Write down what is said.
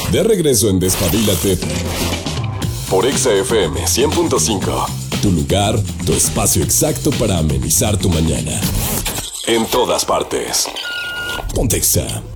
De regreso en Despabilate por Exa FM 100.5. Tu lugar, tu espacio exacto para amenizar tu mañana. En todas partes. Ponte Exa.